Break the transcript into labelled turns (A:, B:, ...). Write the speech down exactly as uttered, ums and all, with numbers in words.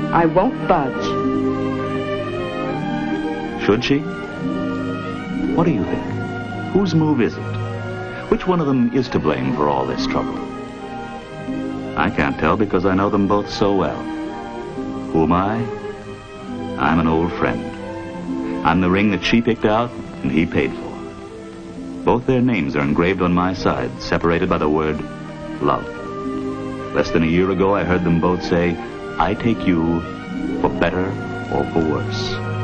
A: I won't budge.
B: Should she? What do you think? Whose move is it? Which one of them is to blame for all this trouble? I can't tell because I know them both so well. Who am I? I'm an old friend. I'm the ring that she picked out and he paid for. Both their names are engraved on my side, separated by the word love. Less than a year ago, I heard them both say, I take you for better or for worse.